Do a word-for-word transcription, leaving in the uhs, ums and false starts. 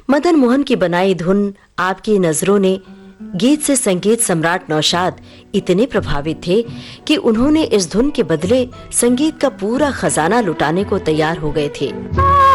मदन मोहन की बनाई धुन आपकी नजरों ने गीत से संगीत सम्राट नौशाद इतने प्रभावित थे कि उन्होंने इस धुन के बदले संगीत का पूरा खजाना लुटाने को तैयार हो गए थे।